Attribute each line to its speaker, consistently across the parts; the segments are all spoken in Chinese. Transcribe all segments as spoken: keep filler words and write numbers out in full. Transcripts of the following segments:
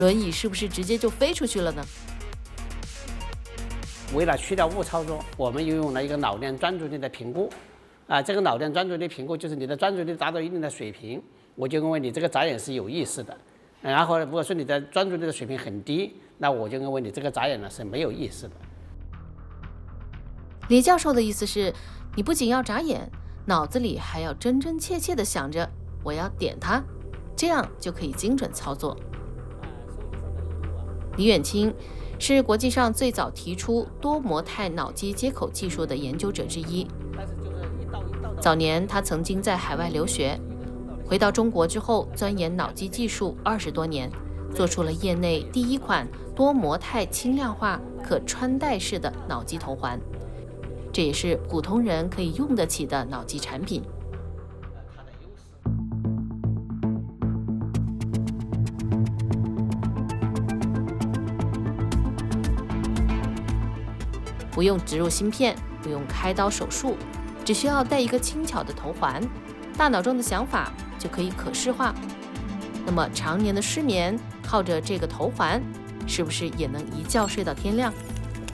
Speaker 1: 轮椅是不是直接就飞出去了呢？
Speaker 2: 为了去掉误操作，我们又用了一个脑电专注力的评估。啊，这个脑电专注力评估就是你的专注力达到一定的水平，我就认为你这个眨眼是有意识的。然后如果说你的专注力的水平很低，那我就认为你这个眨眼呢是没有意识的。
Speaker 1: 李教授的意思是，你不仅要眨眼，脑子里还要真真切切地想着我要点它，这样就可以精准操作。李远清是国际上最早提出多模态脑机接口技术的研究者之一。早年他曾经在海外留学，回到中国之后钻研脑机技术二十多年，做出了业内第一款多模态轻量化可穿戴式的脑机头环，这也是普通人可以用得起的脑机产品。不用植入芯片，不用开刀手术，只需要戴一个轻巧的头环，大脑中的想法就可以可视化。那么常年的失眠，靠着这个头环，是不是也能一觉睡到天亮？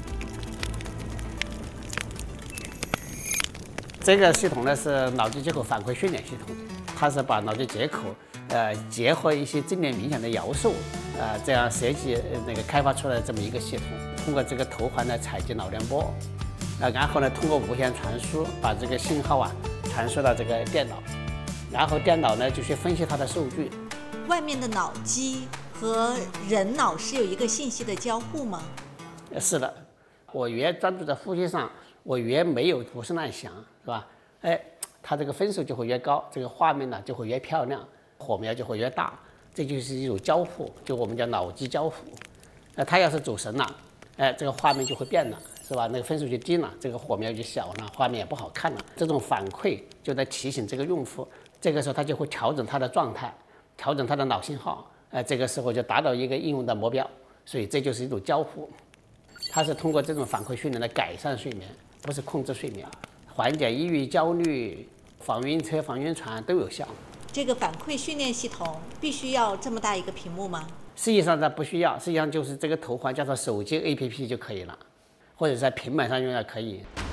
Speaker 2: 这个系统呢是脑机接口反馈训练系统，它是把脑机接口呃结合一些正念冥想的摇束，呃这样设计那个开发出来的这么一个系统。通过这个头环呢采集脑电波，呃然后呢通过无线传输把这个信号啊传输到这个电脑，然后电脑呢就去分析它的数据。
Speaker 3: 外面的脑机和人脑是有一个信息的交互吗？
Speaker 2: 是的，我越专注在呼吸上，我越没有胡思乱想，是吧？哎，它这个分数就会越高，这个画面呢就会越漂亮，火苗就会越大，这就是一种交互，就我们叫脑机交互。那它要是走神了，哎，这个画面就会变了，是吧？那个分数就低了，这个火苗就小了，画面也不好看了。这种反馈就在提醒这个用户，这个时候他就会调整他的状态，调整他的脑信号，哎，这个时候就达到一个应用的目标。所以这就是一种交互，它是通过这种反馈训练来改善睡眠，不是控制睡眠，缓解抑郁、焦虑、防晕车、防晕船都有效。
Speaker 3: 这个反馈训练系统必须要这么大一个屏幕吗？
Speaker 2: 实际上它不需要，实际上就是这个头环加上手机 A P P 就可以了，或者在平板上用也可以。